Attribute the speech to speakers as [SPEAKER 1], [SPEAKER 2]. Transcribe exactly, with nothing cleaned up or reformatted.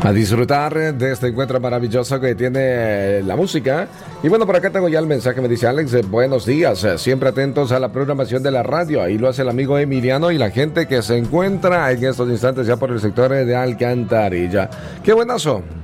[SPEAKER 1] A disfrutar de este encuentro maravilloso que tiene la música. Y bueno, por acá tengo ya el mensaje, me dice Alex, eh, buenos días, eh, siempre atentos a la programación de la radio. Ahí lo hace el amigo Emiliano y la gente que se encuentra en estos instantes ya por el sector de Alcantarilla. ¡Qué buenazo!